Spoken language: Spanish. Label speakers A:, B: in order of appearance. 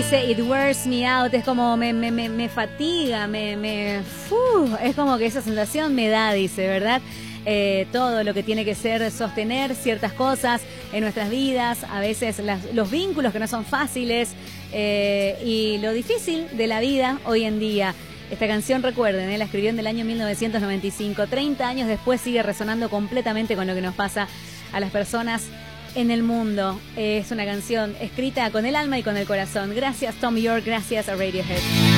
A: dice It wears me out, es como me fatiga, es como que esa sensación me da, dice, ¿verdad? Todo lo que tiene que ser sostener ciertas cosas en nuestras vidas, a veces los vínculos que no son fáciles y lo difícil de la vida hoy en día. Esta canción, recuerden, la escribió en el año 1995, 30 años después sigue resonando completamente con lo que nos pasa a las personas en el mundo. Es una canción escrita con el alma y con el corazón. Gracias Thom Yorke, gracias a Radiohead.